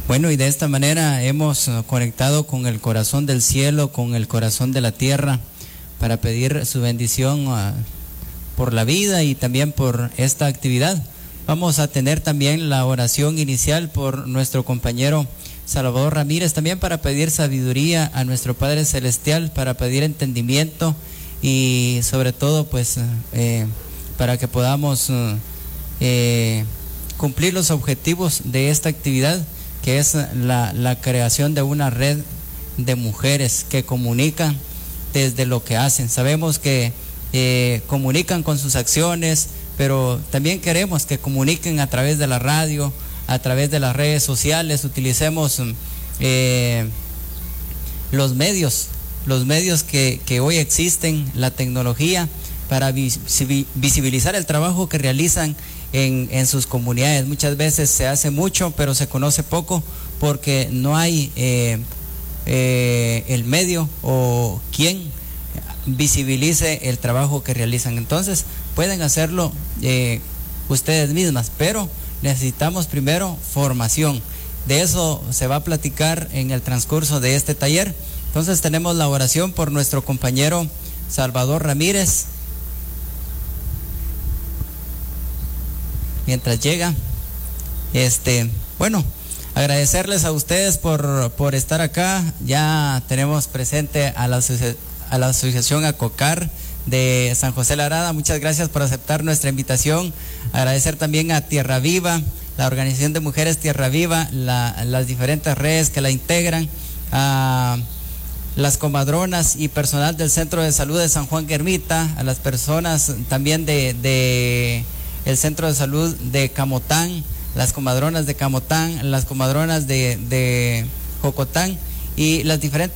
Bueno, y de esta manera hemos conectado con el corazón del cielo, con el corazón de la tierra, para pedir su bendición por la vida y también por esta actividad. Vamos a tener también la oración inicial por nuestro compañero Salvador Ramírez, también para pedir sabiduría a nuestro Padre Celestial, para pedir entendimiento y sobre todo pues para que podamos cumplir los objetivos de esta actividad, que es la creación de una red de mujeres que comunican desde lo que hacen. Sabemos que comunican con sus acciones, pero también queremos que comuniquen a través de la radio, a través de las redes sociales. Utilicemos los medios que hoy existen, la tecnología, para visibilizar el trabajo que realizan en sus comunidades. Muchas veces se hace mucho, pero se conoce poco porque no hay el medio o quien visibilice el trabajo que realizan. Entonces pueden hacerlo ustedes mismas, pero necesitamos primero formación. De eso se va a platicar en el transcurso de este taller. Entonces tenemos la oración por nuestro compañero Salvador Ramírez. Mientras llega, bueno, agradecerles a ustedes por estar acá. Ya tenemos presente a la asociación ACOCAR de San José La Arada. Muchas gracias por aceptar nuestra invitación. Agradecer también a Tierra Viva, la organización de mujeres Tierra Viva, las diferentes redes que la integran, a las comadronas y personal del Centro de Salud de San Juan Guermita, a las personas también de el Centro de Salud de Camotán, las comadronas de Camotán, las comadronas de Jocotán y las diferentes